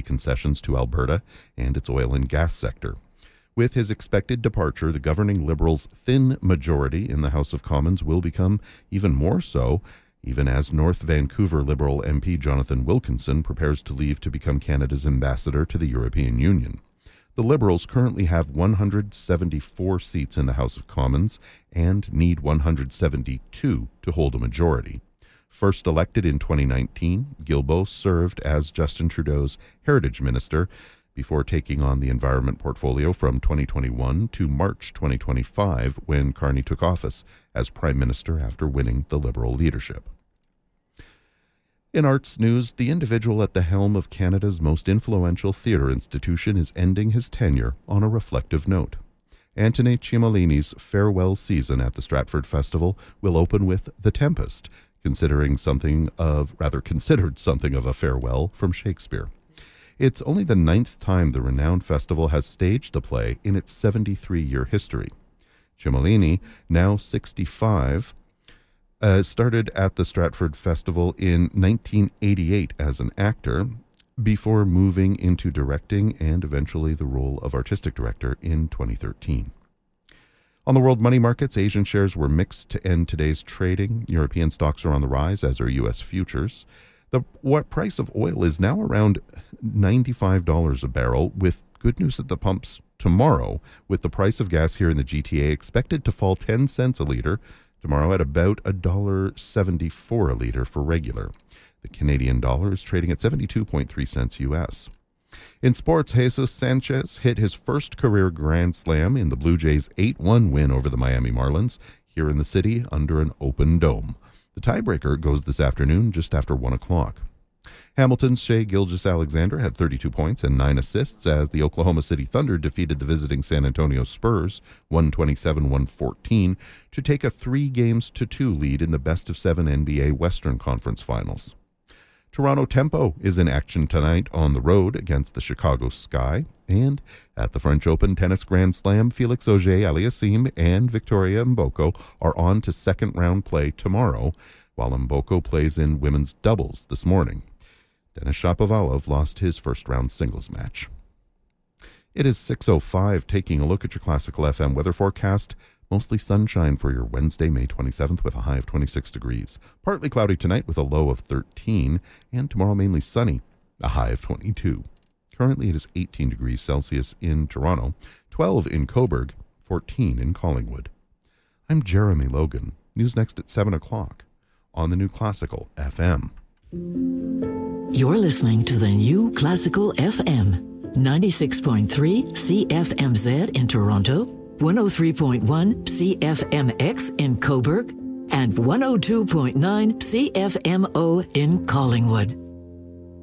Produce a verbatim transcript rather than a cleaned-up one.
concessions to Alberta and its oil and gas sector. With his expected departure, the governing Liberals' thin majority in the House of Commons will become even more so, even as North Vancouver Liberal M P Jonathan Wilkinson prepares to leave to become Canada's ambassador to the European Union. The Liberals currently have one hundred seventy-four seats in the House of Commons and need one hundred seventy-two to hold a majority. First elected in twenty nineteen, Guilbeault served as Justin Trudeau's Heritage Minister before taking on the environment portfolio from twenty twenty-one to March twenty twenty-five, when Carney took office as Prime Minister after winning the Liberal leadership. In arts news, the individual at the helm of Canada's most influential theatre institution is ending his tenure on a reflective note. Antoni Cimolini's farewell season at the Stratford Festival will open with The Tempest, considering something of, rather considered something of a farewell from Shakespeare. It's only the ninth time the renowned festival has staged the play in its seventy-three-year history. Cimolini, now sixty-five, Uh, started at the Stratford Festival in nineteen eighty-eight as an actor, before moving into directing and eventually the role of artistic director in twenty thirteen. On the world money markets, Asian shares were mixed to end today's trading. European stocks are on the rise, as are U S futures. The what price of oil is now around ninety-five dollars a barrel, with good news at the pumps tomorrow, with the price of gas here in the G T A expected to fall ten cents a litre tomorrow at about one dollar seventy-four a litre for regular. The Canadian dollar is trading at seventy-two point three cents U S. In sports, Jesus Sanchez hit his first career Grand Slam in the Blue Jays' eight one win over the Miami Marlins here in the city under an open dome. The tiebreaker goes this afternoon just after one o'clock. Hamilton's Shai Gilgeous-Alexander had thirty-two points and nine assists as the Oklahoma City Thunder defeated the visiting San Antonio Spurs one twenty-seven to one fourteen to take a three games to two lead in the best of seven N B A Western Conference Finals. Toronto Tempo is in action tonight on the road against the Chicago Sky, and at the French Open Tennis Grand Slam, Felix Auger-Aliassime and Victoria Mboko are on to second round play tomorrow, while Mboko plays in women's doubles this morning. Denis Shapovalov lost his first-round singles match. It is six oh five, taking a look at your Classical F M weather forecast. Mostly sunshine for your Wednesday, May twenty-seventh, with a high of twenty-six degrees. Partly cloudy tonight with a low of thirteen, and tomorrow mainly sunny, a high of twenty-two. Currently it is eighteen degrees Celsius in Toronto, twelve in Cobourg, fourteen in Collingwood. I'm Jeremy Logan. News next at seven o'clock on the new Classical F M. You're listening to the new Classical F M, ninety-six point three C F M Z in Toronto, one oh three point one C F M X in Cobourg, and one oh two point nine C F M O in Collingwood.